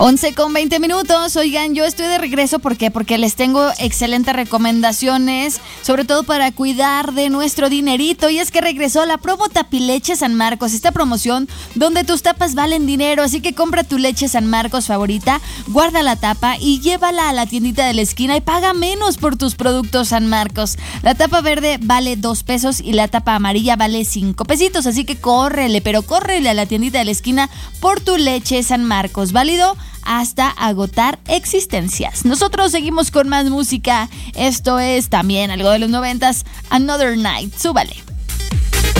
11:20. Oigan, yo estoy de regreso. ¿Por qué? Porque les tengo excelentes recomendaciones, sobre todo para cuidar de nuestro dinerito. Y es que regresó la promo Tapileche San Marcos, esta promoción donde tus tapas valen dinero. Así que compra tu leche San Marcos favorita, guarda la tapa y llévala a la tiendita de la esquina y paga menos por tus productos San Marcos. La tapa verde vale 2 pesos y la tapa amarilla vale 5 pesitos. Así que córrele, pero córrele a la tiendita de la esquina por tu leche San Marcos. Válido hasta agotar existencias. Nosotros seguimos con más música. Esto es también algo de los 90s. Another Night. Súbale.